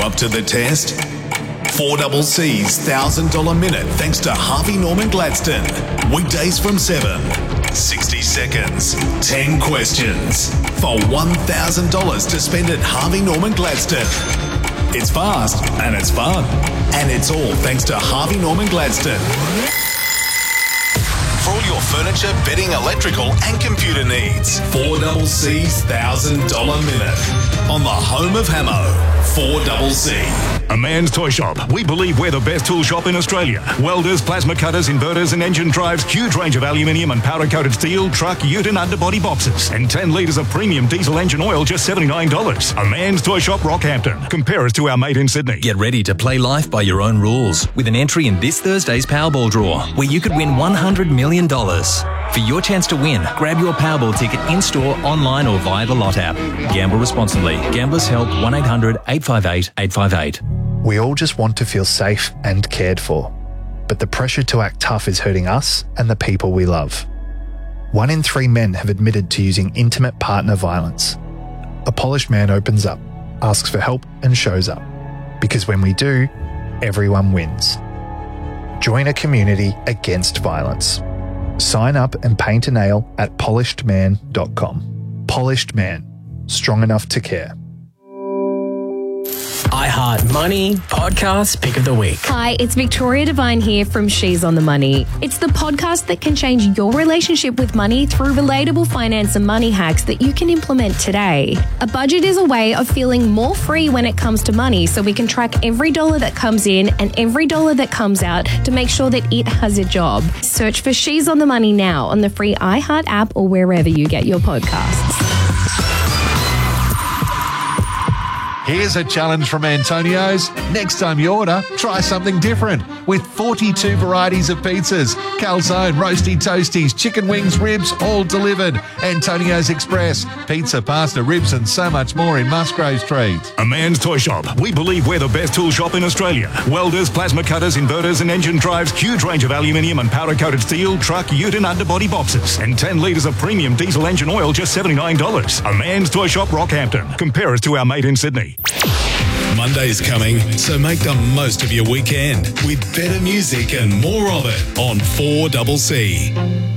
up to the test? 4CC's $1,000 minute thanks to Harvey Norman Gladstone. Weekdays from 7. 60 seconds. 10 questions. For $1,000 to spend at Harvey Norman Gladstone. It's fast and it's fun. And it's all thanks to Harvey Norman Gladstone. For all your furniture, bedding, electrical and computer needs. 4CC's $1,000 minute. On the home of Hamo. 4CC. A Man's Toy Shop. We believe we're the best tool shop in Australia. Welders, plasma cutters, inverters and engine drives, huge range of aluminium and powder-coated steel, truck, ute and underbody boxes. And 10 litres of premium diesel engine oil, just $79. A Man's Toy Shop, Rockhampton. Compare us to our mate in Sydney. Get ready to play life by your own rules with an entry in this Thursday's Powerball draw, where you could win $100 million. For your chance to win, grab your Powerball ticket in-store, online or via the Lot app. Gamble responsibly. Gamblers Help 1-800-858-858. We all just want to feel safe and cared for, but the pressure to act tough is hurting us and the people we love. 1 in 3 men have admitted to using intimate partner violence. A polished man opens up, asks for help and shows up. Because when we do, everyone wins. Join a community against violence. Sign up and paint a nail at polishedman.com. Polished Man. Strong enough to care. iHeart Money Podcast Pick of the Week. Hi, it's Victoria Devine here from She's on the Money. It's the podcast that can change your relationship with money through relatable finance and money hacks that you can implement today. A budget is a way of feeling more free when it comes to money, so we can track every dollar that comes in and every dollar that comes out to make sure that it has a job. Search for She's on the Money now on the free iHeart app or wherever you get your podcasts. Here's a challenge from Antonio's. Next time you order, try something different. With 42 varieties of pizzas, calzone, roasty toasties, chicken wings, ribs, all delivered. Antonio's Express. Pizza, pasta, ribs and so much more in Musgrave Street. A Man's Toy Shop. We believe we're the best tool shop in Australia. Welders, plasma cutters, inverters and engine drives, huge range of aluminium and powder-coated steel, truck, ute and underbody boxes. And 10 litres of premium diesel engine oil, just $79. A Man's Toy Shop, Rockhampton. Compare us to our mate in Sydney. Monday's coming, so make the most of your weekend with better music and more of it on 4CC.